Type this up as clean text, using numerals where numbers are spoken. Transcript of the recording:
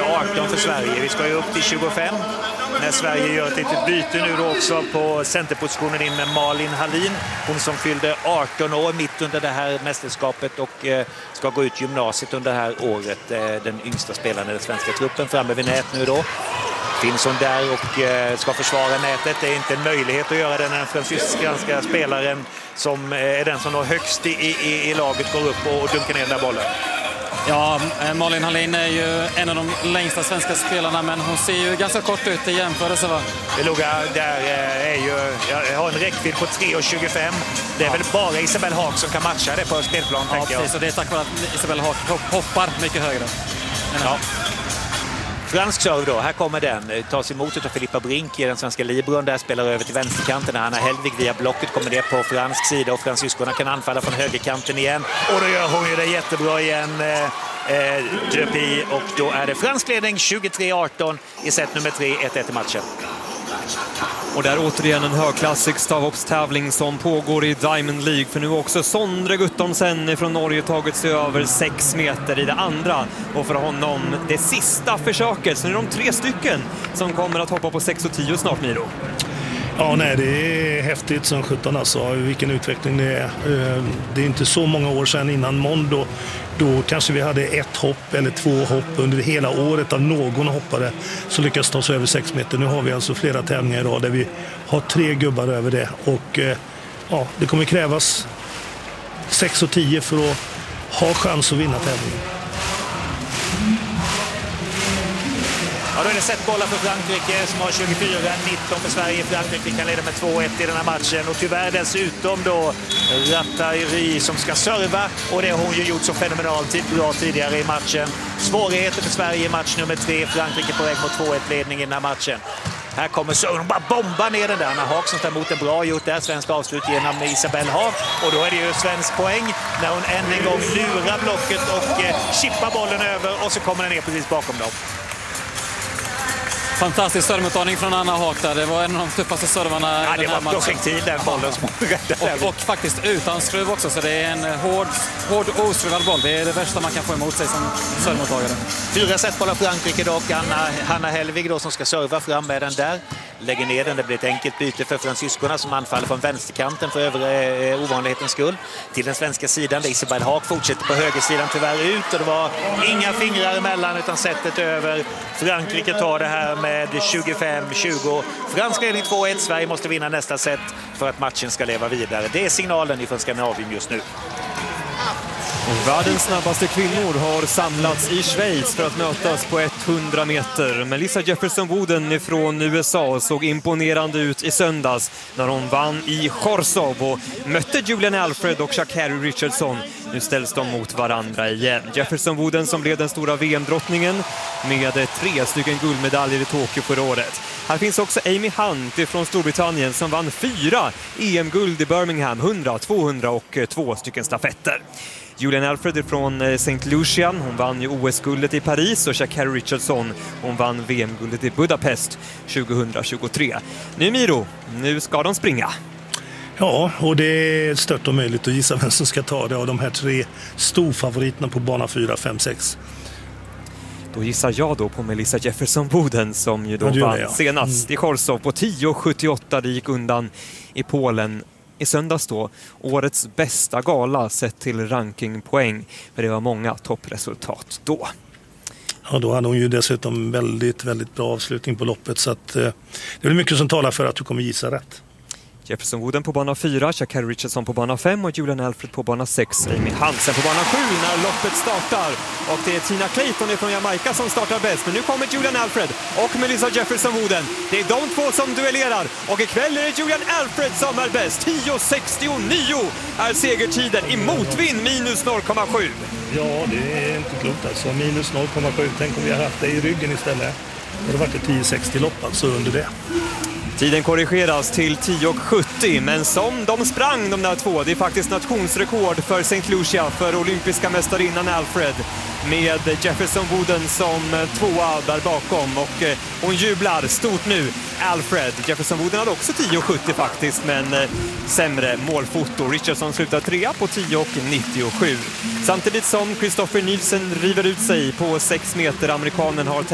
18 för Sverige. Vi ska ju upp till 25 när Sverige gör ett litet byte nu då också på centerpositionen in med Malin Hallin. Hon som fyllde 18 år mitt under det här mästerskapet och ska gå ut gymnasiet under det här året. Den yngsta spelaren i den svenska truppen framme vid nät nu då. Finns hon där och ska försvara nätet. Det är inte en möjlighet att göra det när den fransyska spelaren som är den som har högst i laget går upp och dunkar ner den där bollen. Ja, Malin Hallin är ju en av de längsta svenska spelarna, men hon ser ju ganska kort ut i jämförelse, va? Beluga där är ju, jag har en räckvidd på 3,25. Det är väl bara Isabelle Haak som kan matcha det på spelplan, tänker jag. Precis, och det är tack vare att Isabelle Haak hoppar mycket högre. Ja. Fransk serve då, här kommer den. Tas emot av Filippa Brink i den svenska libron. Där spelar över till vänsterkanten. Anna Hellvig via blocket kommer det på fransk sida. Och fransyskorna kan anfalla från högerkanten igen. Och då gör hon ju det jättebra igen. Dupuy. Och då är det fransk ledning 23-18 i set nummer 3, 1-1 i matchen. Och där återigen en högklassig stavhoppstävling som pågår i Diamond League. För nu har också Sondre Guttormsen från Norge tagit sig över 6 meter i det andra. Och för honom det sista försöket. Så nu är de 3 stycken som kommer att hoppa på 6,10 snart, Miro. Ja, nej, det är häftigt som 17 alltså. Vilken utveckling det är. Det är inte så många år sedan innan Mondo. Då kanske vi hade 1 hopp eller 2 hopp under hela året av någon hoppare som lyckas ta sig över 6 meter. Nu har vi alltså flera tävlingar idag där vi har 3 gubbar över det. Och ja, det kommer krävas 6,10 för att ha chans att vinna tävlingen. Ja, då är det setbollar för Frankrike som har 24-19 för Sverige. Frankrike kan leda med 2-1 i den här matchen. Och tyvärr dessutom då Rattari som ska serva. Och det har hon ju gjort så fenomenalt bra tidigare i matchen. Svårigheter för Sverige i match nummer 3. Frankrike på väg mot 2-1-ledning i den här matchen. Här kommer Sören, bara bomba ner den där. Anna Haak som tar emot en bra gjort där. Svensk avslut genom Isabelle Haak. Och då är det ju svensk poäng när hon än en gång lurar blocket och chippar bollen över. Och så kommer den ner precis bakom dem. Fantastisk servemottagning från Anna Haak där. Det var en av de tuffaste servarna i den här matchen. Det var projektil den bollen som räddade. Och faktiskt utan skruv också, så det är en hård oskruvad boll. Det är det värsta man kan få emot sig som servemottagare. 4 setbollar Frankrike dock. Hanna Hellvig då som ska serva fram med den där. Lägger ner den. Det blir ett enkelt byte för fransyskorna som anfaller från vänsterkanten för övriga ovanlighetens skull. Till den svenska sidan där Isabelle Haak fortsätter på högersidan tyvärr ut. Och det var inga fingrar emellan utan sättet över. Frankrike tar det här med 25-20. Fransk ledning 2-1. Sverige måste vinna nästa set för att matchen ska leva vidare. Det är signalen ifrån Skandinavien just nu. Och världens snabbaste kvinnor har samlats i Schweiz för att mötas på 100 meter. Melissa Jefferson-Wooden från USA såg imponerande ut i söndags när hon vann i Chorzów och mötte Julian Alfred och Sha'Carri Richardson. Nu ställs de mot varandra igen. Jefferson-Wooden som blev den stora VM-drottningen med 3 stycken guldmedaljer i Tokyo förra året. Här finns också Amy Hunt från Storbritannien som vann 4 EM-guld i Birmingham, 100, 200 och 2 stycken stafetter. Julian Alfred från St. Lucia, hon vann ju OS-guldet i Paris och Sha'Carri Richardson, hon vann VM-guldet i Budapest 2023. Nu Miro, nu ska de springa. Ja, och det är stört omöjligt att gissa vem som ska ta det av de här 3 storfavoriterna på bana 4, 5, 6. Då gissar jag då på Melissa Jefferson-Wooden som ju då vann senast i Chorzów på 10,78. Det gick undan i Polen i söndags då. Årets bästa gala sett till rankingpoäng. För det var många toppresultat då. Ja, då hade hon ju dessutom väldigt, väldigt bra avslutning på loppet. Så att, det är mycket som talar för att du kommer gissa rätt. Jefferson-Wooden på bana 4, Sha'Carri Richardson på bana 5 och Julian Alfred på bana 6. Amy Hansen på bana 7 när loppet startar. Och det är Tina Clayton från Jamaica som startar bäst. Men nu kommer Julian Alfred och Melissa Jefferson-Wooden. Det är de 2 som duellerar. Och ikväll är det Julian Alfred som är bäst. 10,69 är segertiden i motvind minus 0,7. Ja, det är inte klokt alltså. Minus 0,7. Tänk om vi har haft det i ryggen istället. Och det var det 10,60 lopp alltså under det. Tiden korrigeras till 10,70, men som de sprang de där 2, det är faktiskt nationsrekord för St. Lucia för olympiska mästarinnan Alfred med Jefferson-Wooden som 2:a där bakom och hon jublar stort nu. Alfred, Jefferson-Wooden hade också 10,70 faktiskt, men sämre målfoto. Richardson slutar 3 på 10,97. Samtidigt som Christopher Nielsen river ut sig på 6 meter. Amerikanen har